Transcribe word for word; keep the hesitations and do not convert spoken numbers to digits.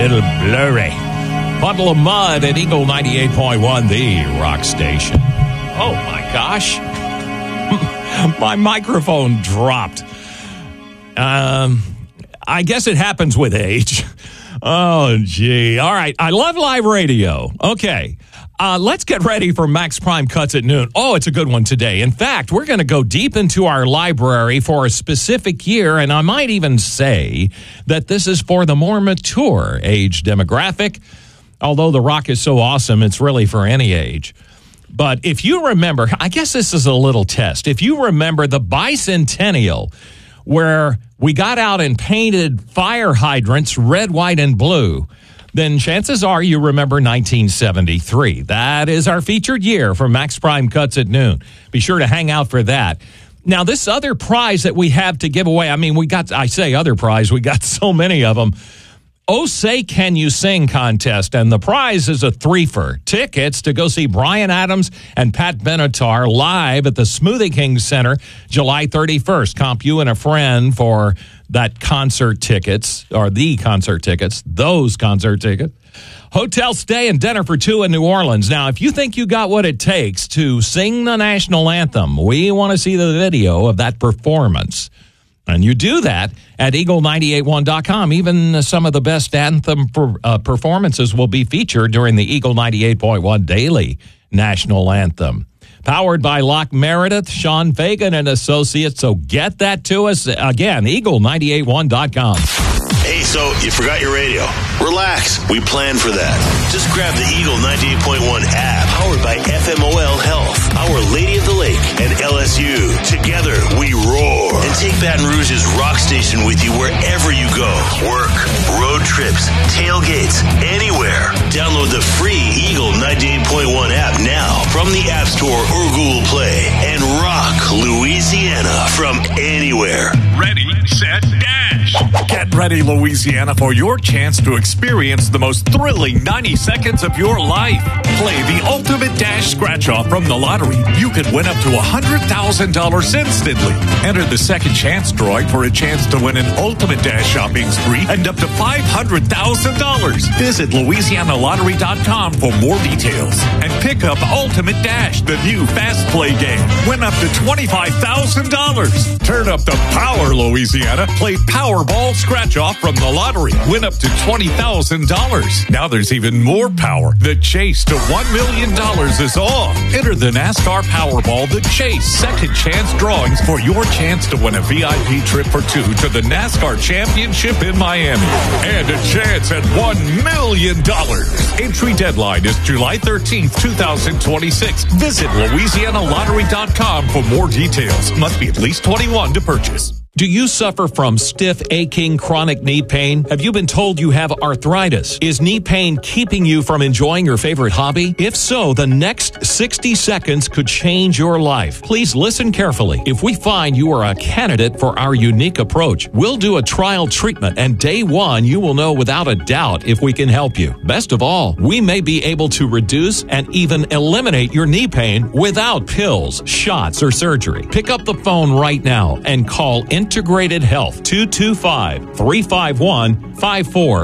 little blurry. Bundle of Mud at Eagle ninety-eight point one, the rock station. Oh, my gosh. My microphone dropped. Um, I guess it happens with age. Oh, gee. All right. I love live radio. Okay. Uh, let's get ready for Max Prime Cuts at Noon. Oh, it's a good one today. In fact, we're going to go deep into our library for a specific year, and I might even say that this is for the more mature age demographic. Although the rock is so awesome, it's really for any age. But if you remember, I guess this is a little test. If you remember the bicentennial, where we got out and painted fire hydrants red, white, and blue, then chances are you remember nineteen seventy-three. That is our featured year for Max Prime Cuts at Noon. Be sure to hang out for that. Now, this other prize that we have to give away, I mean, we got, I say other prize, we got so many of them. Oh, Say Can You Sing contest, and the prize is a threefer. Tickets to go see Bryan Adams and Pat Benatar live at the Smoothie King Center July thirty-first. Comp you and a friend for that concert tickets, or the concert tickets, those concert tickets. Hotel stay and dinner for two in New Orleans. Now, if you think you got what it takes to sing the national anthem, we want to see the video of that performance. And you do that at eagle nine eight one dot com. Even some of the best anthem per, uh, performances will be featured during the Eagle ninety-eight point one Daily National Anthem. Powered by Locke Meredith, Sean Fagan and Associates. So get that to us. Again, eagle nine eight one dot com. Hey, so you forgot your radio. Relax. We planned for that. Just grab the Eagle ninety-eight point one app, powered by F M O L Health, Our Lady of the Lake, and L S U. Together, we roar. And take Baton Rouge's rock station with you wherever you go. Work, road trips, tailgates, anywhere. Download the free Eagle ninety-eight point one app now from the App Store or Google Play. And rock Louisiana from anywhere. Ready, set, dash. Get ready, Louisiana, for your chance to experience the most thrilling ninety seconds of your life. Play the ultimate dash scratch-off from the lottery. You could win up to one hundred thousand dollars instantly. Enter the second chance drawing for a chance to win an ultimate dash shopping spree and up to five hundred thousand dollars. Visit Louisiana Lottery dot com for more details. And pick up Ultimate Dash, the new fast play game. Win up to twenty-five thousand dollars. Turn up the power, Louisiana. Play Powerball scratch-off from the lottery. Win up to twenty thousand dollars. Now there's even more power. The chase to one million dollars is on. Enter the NASCAR Powerball The Chase second chance drawings for your chance to win a V I P trip for two to the NASCAR Championship in Miami. And a chance at one million dollars. Entry deadline is July thirteenth, twenty twenty-six. Visit Louisiana Lottery dot com for more details. Must be at least twenty-one to purchase. Do you suffer from stiff, aching, chronic knee pain? Have you been told you have arthritis? Is knee pain keeping you from enjoying your favorite hobby? If so, the next sixty seconds could change your life. Please listen carefully. If we find you are a candidate for our unique approach, we'll do a trial treatment, and day one, you will know without a doubt if we can help you. Best of all, we may be able to reduce and even eliminate your knee pain without pills, shots, or surgery. Pick up the phone right now and call Integrated Health, two two five, three five one, five four